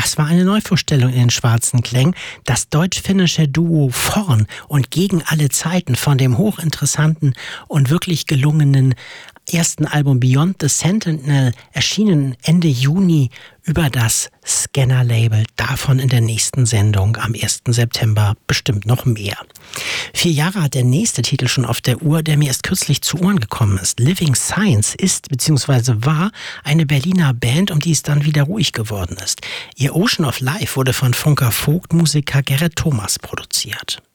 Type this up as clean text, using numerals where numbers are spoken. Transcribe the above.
Das war eine Neuvorstellung in den schwarzen Klängen. Das deutsch-finnische Duo Vorn und Gegen alle Zeiten von dem hochinteressanten und wirklich gelungenen ersten Album Beyond the Sentinel, erschienen Ende Juni über das Scanner-Label. Davon in der nächsten Sendung am 1. September bestimmt noch mehr. 4 Jahre hat der nächste Titel schon auf der Uhr, der mir erst kürzlich zu Ohren gekommen ist. Living Science ist bzw. war eine Berliner Band, um die es dann wieder ruhig geworden ist. Ihr Ocean of Life wurde von Funker Vogt Musiker Gerrit Thomas produziert.